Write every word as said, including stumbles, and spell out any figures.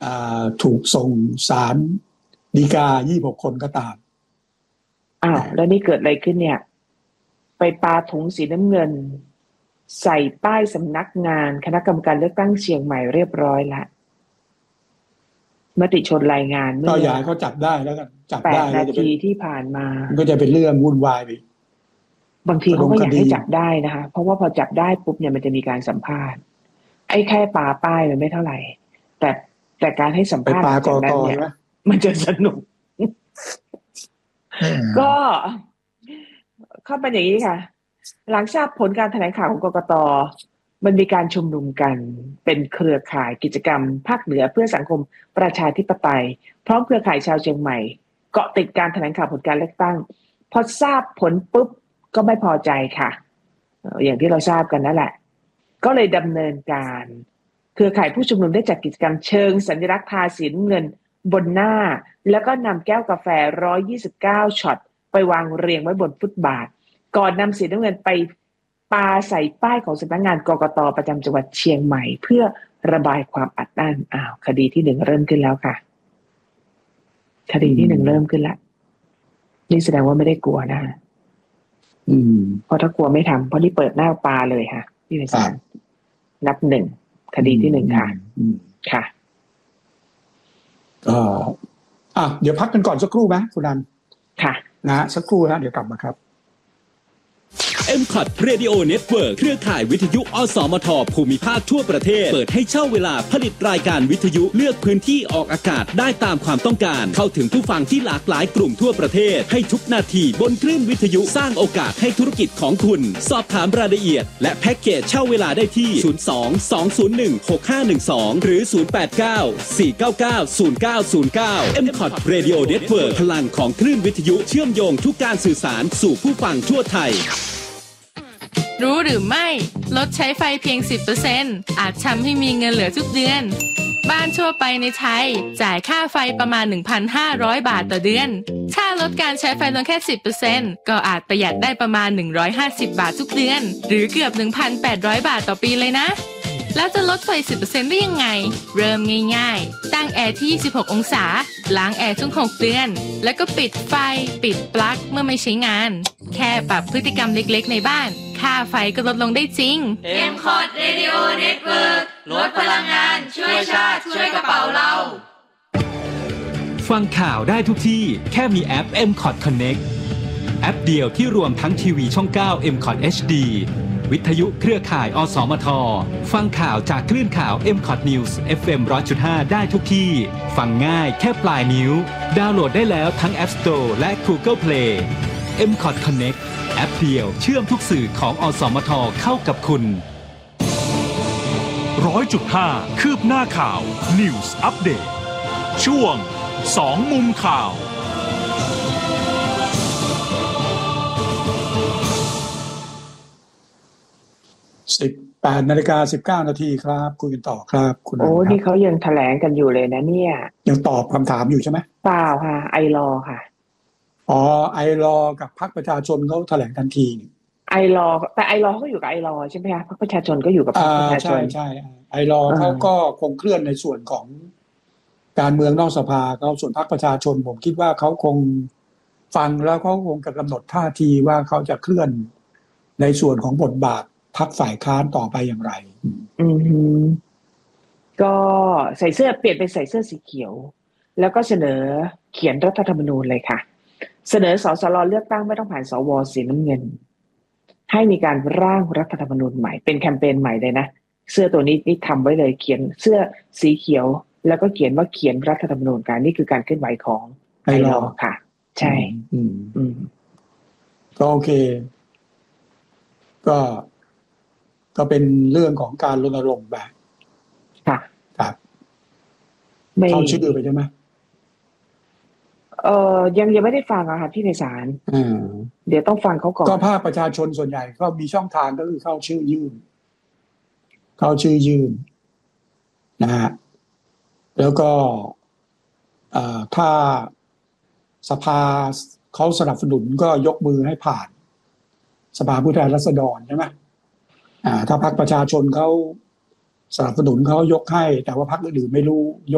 ถูกส่งศาลฎีกายี่สิบหกคนก็ตามอ้าวแล้วนี่เกิดอะไรขึ้นเนี่ยไปปาถุงสีน้ำเงินใส่ป้ายสำนักงานคณะกรรมการเลือกตั้งเชียงใหม่เรียบร้อยแล้วมติชนรายงานเมื่อก็อย่าให้เขาจับได้แล้วกันจับได้แปดนาทีที่ผ่านมาก็จะเป็นเรื่องวุ่นวายไปบางทีเขาก็อยากให้จับได้นะคะเพราะว่าพอจับได้ปุ๊บเนี่ยมันจะมีการสัมภาษณ์ไอ้แค่ปาป้ายมันไม่เท่าไหร่แต่แต่การให้สัมภาษณ์จากนั้นเนี่ยมันจะสนุกก็เข้ามาอย่างนี้ค่ะหลังทราบผลการแถลงข่าวของกกต.มันมีการชุมนุมกันเป็นเครือข่ายกิจกรรมภาคเหนือเพื่อสังคมประชาธิปไตยพร้อมเครือข่ายชาวเชียงใหม่เกาะติดการแถลงข่าวผลการเลือกตั้งพอทราบผลปุ๊บก็ไม่พอใจค่ะอย่างที่เราทราบกันนั่นแหละก็เลยดำเนินการเครือข่ายผู้ชุมนุมได้จัดกิจกรรมเชิงสัญลักษณ์ทาสีน้ำเงินบนหน้าแล้วก็นำแก้วกาแฟหนึ่งร้อยยี่สิบเก้าช็อตไปวางเรียงไว้บนฟุตบาทก่อนนำสีน้ำเงินไปปาใส่ป้ายของสำนักงานกกต.ประจำจังหวัดเชียงใหม่เพื่อระบายความอัดอั้นอ้าวคดีที่หนึ่งเริ่มขึ้นแล้วค่ะคดีที่หนึ่งเริ่มขึ้นแล้วนี่แสดงว่าไม่ได้กลัวนะอืมเพราะถ้ากลัวไม่ทำเพราะนี่เปิดหน้าปาเลยค่ะที่ในศาลนับหนึ่งคดีที่หนึ่งค่ะค่ะก็อ่ะเดี๋ยวพักกันก่อนสักครู่ไหมคุณนันค่ะนะสักครู่นะเดี๋ยวกลับมาครับเอ็ม คอท Radio Network เครือข่ายวิทยุอสมทภูมิภาคทั่วประเทศเปิดให้เช่าเวลาผลิตรายการวิทยุเลือกพื้นที่ออกอากาศได้ตามความต้องการเข้าถึงผู้ฟังที่หลากหลายกลุ่มทั่วประเทศให้ทุกนาทีบนคลื่นวิทยุสร้างโอกาสให้ธุรกิจของคุณสอบถามรายละเอียดและแพ็กเกจเช่าเวลาได้ที่ศูนย์ สอง สอง ศูนย์ หนึ่ง หก ห้า หนึ่ง สองหรือศูนย์ แปด เก้า สี่ เก้า เก้า ศูนย์ เก้า ศูนย์ เก้า เอ็ม คอท Radio Network พลังของคลื่นวิทยุเชื่อมโยงทุกการสื่อสารสู่ผู้ฟังทั่วไทยรู้หรือไม่ลดใช้ไฟเพียง สิบเปอร์เซ็นต์ อาจทำให้มีเงินเหลือทุกเดือนบ้านทั่วไปในไทยจ่ายค่าไฟประมาณ หนึ่งพันห้าร้อย บาทต่อเดือนถ้าลดการใช้ไฟลงแค่ สิบเปอร์เซ็นต์ ก็อาจประหยัดได้ประมาณหนึ่งร้อยห้าสิบบาททุกเดือนหรือเกือบ หนึ่งพันแปดร้อย บาทต่อปีเลยนะแล้วจะลดไฟ สิบเปอร์เซ็นต์ ได้ยังไงเริ่มง่ายๆตั้งแอร์ที่ยี่สิบหกองศาล้างแอร์ทุกหกเดือนแล้วก็ปิดไฟปิดปลั๊กเมื่อไม่ใช้งานแค่ปรับพฤติกรรมเล็กๆในบ้านค่าไฟก็ลดลงได้จริงเอ็ม คอท Radio Network ลดพลังงานช่วยชาติช่วยกระเป๋าเราฟังข่าวได้ทุกที่แค่มีแอป เอ็ม คอท Connect แอปเดียวที่รวมทั้งทีวีช่องเก้า เอ็ม คอท เอช ดี วิทยุเครือข่ายอสมทฟังข่าวจากคลื่นข่าว เอ็ม คอท News เอฟ เอ็ม หนึ่งร้อยจุดห้า ได้ทุกที่ฟังง่ายแค่ปลายนิ้วดาวน์โหลดได้แล้วทั้ง App Store และ Google Play เอ็ม คอท Connect แอปเดียวเชื่อมทุกสื่อของอสมทเข้ากับคุณร้อยจุดห้า คืบหน้าข่าว News Update ช่วงสองมุมข่าวสิบแปดนาฬิกาสิบเก้านาทีครับคุยกันต่อครับคุณโอ้นี่เขายังแถลงกันอยู่เลยนะเนี่ยยังตอบคำถามอยู่ใช่ไหมเปล่าค่ะไอรอค่ะอ๋อไอรอกับพรรคประชาชนเขาแถลงทันทีไอรอแต่ไอรอก็อยู่กับไอรอใช่ไหมคะพรรคประชาชนก็อยู่กับพรรคประชาชนใช่ใช่ไอรอเขาก็คงเคลื่อนในส่วนของการเมืองนอกสภาเขาส่วนพรรคประชาชนผมคิดว่าเขาคงฟังแล้วเขาคงจะกำหนดท่าทีว่าเขาจะเคลื่อนในส่วนของบทบาทพรรคฝ่ายค้านต่อไปอย่างไรอืมก็ใส่เสื้อเปลี่ยนเป็นใส่เสื้อสีเขียวแล้วก็เสนอเขียนรัฐธรรมนูญเลยค่ะเสนอสสรเลือกตั้งไม่ต้องผ่านสวสีน้ำเงินให้มีการร่างรัฐธรรมนูญใหม่เป็นแคมเปญใหม่เลยนะเสื้อตัวนี้นี่ทำไว้เลยเขียนเสื้อสีเขียวแล้วก็เขียนว่าเขียนรัฐธรรมนูญกันนี่คือการเคลื่อนไหวของไอรอค่ะใช่อืมอืมก็โอเคก็ก็เป็นเรื่องของการรณรงค์แบบค่ะครับเข้าชื่อไปใช่ไหมเอ่อยังยังไม่ได้ฟังอะค่ะที่ในศาลอ่าเดี๋ยวต้องฟังเขาก่อนก็ภาคประชาชนส่วนใหญ่ก็มีช่องทางก็คือเข้าชื่อยื่นเข้าชื่อยื่นนะฮะแล้วก็เอ่อถ้าสภาเขาสนับสนุนก็ยกมือให้ผ่านสภาผู้แทนราษฎรใช่ไหมอ่าถ้าพรรคประชาชนเขาสนับสนุนเขายกให้แต่ว่าพรรคอื่นๆไม่รู้ยก